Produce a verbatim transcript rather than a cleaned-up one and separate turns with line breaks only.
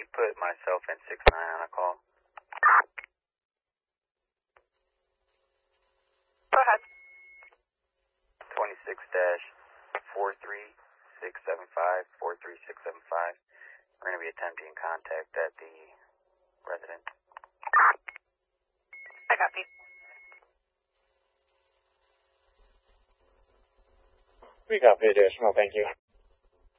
put myself and six nine on a call?
Go ahead.
twenty-six dash four three six seven five, four three six seven five. We're going to be attempting contact at the residence.
I copy.
We copy additional, thank you.